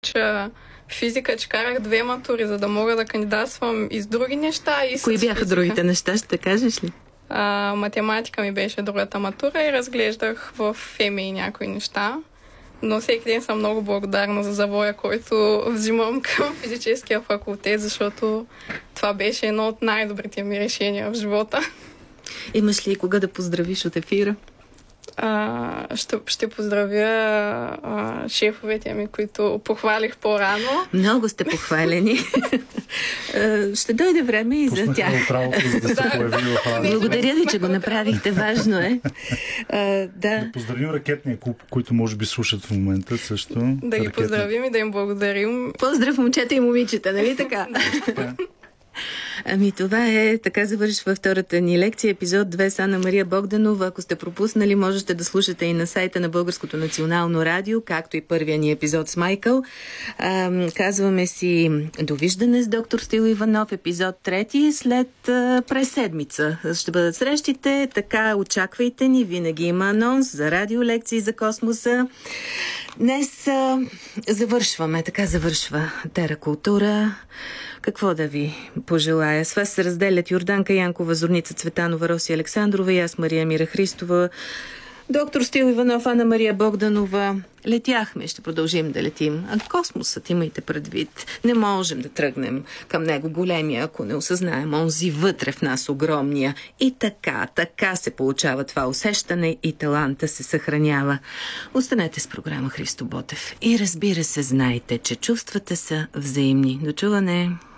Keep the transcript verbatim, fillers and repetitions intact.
уча физика, че карах две матури, за да мога да кандидатствам и с други неща. И Кои с бяха физика. другите неща, ще кажеш ли? А, математика ми беше другата матура и разглеждах в ФЕМИ някои неща. Но всеки ден съм много благодарна за завоя, който взимам към физическия факултет, защото това беше едно от най-добрите ми решения в живота. Имаш ли кога да поздравиш от ефира? А, ще, ще поздравя а, шефовете ми, които похвалих по-рано. Много сте похвалени. Ще дойде време и за тях. Благодаря ви, че го направихте. Важно е. А, да. Да поздравим ракетния клуб, които може би слушат в момента също. Да ги Ракетни. Поздравим и да им благодарим. Поздрав, момчета и момичета, нали така? Ами това е, така завършва втората ни лекция, епизод две с Анна Мария Богданова. Ако сте пропуснали, можете да слушате и на сайта на Българското национално радио, както и първия ни епизод с Майкъл. А, казваме си довиждане с доктор Стил Иванов, епизод трети, след а, през седмица. Ще бъдат срещите, така очаквайте ни, винаги има анонс за радиолекции за космоса. Днес а, завършваме, така завършва Теракултура. Какво да ви пожелая? С вас се разделят Йорданка Янкова, Зорница Цветанова, Роси Александрова и аз, Мария Мира Христова, доктор Стил Иванов, Анна Мария Богданова. Летяхме, ще продължим да летим. А космосът, имайте предвид, не можем да тръгнем към него големия, ако не осъзнаем онзи вътре в нас огромния. И така, така се получава това усещане и таланта се съхранява. Останете с програма Христо Ботев. И разбира се, знайте, че чувствата са взаимни. До чуване!